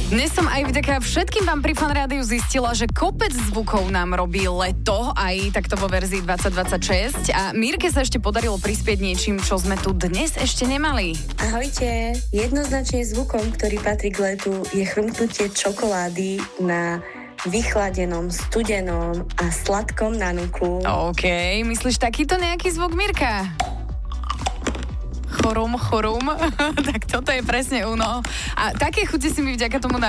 Dnes som aj vďaka všetkým vám pri Fan Rádiu zistila, že kopec zvukov nám robí leto, aj takto vo verzii 2026. A Mírke sa ešte podarilo prispieť niečím, čo sme tu dnes ešte nemali. Ahojte, jednoznačne zvukom, ktorý patrí k letu, je chrumknutie čokolády na vychladenom, studenom a sladkom nanuku. OK, myslíš takýto nejaký zvuk, Mirka? Chorum. Tak toto je presne ono. A také chute si mi vďaka tomu